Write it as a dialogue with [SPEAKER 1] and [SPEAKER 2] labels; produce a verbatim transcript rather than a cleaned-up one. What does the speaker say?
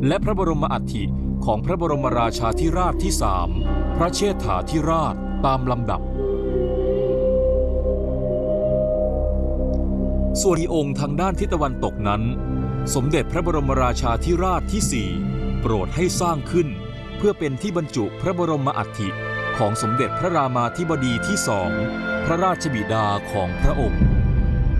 [SPEAKER 1] และพระบรมอัฐิของพระบรมราชาธิราชที่สามพระเชษฐาธิราชตามลำดับส่วนอีกองค์ทางด้านทิศตะวันตกนั้นสมเด็จพระบรมราชาธิราชที่สี่โปรดให้สร้างขึ้นเพื่อเป็นที่บรรจุพระบรมอัฐิของสมเด็จพระรามาธิบดีที่สองพระราชบิดาของพระองค์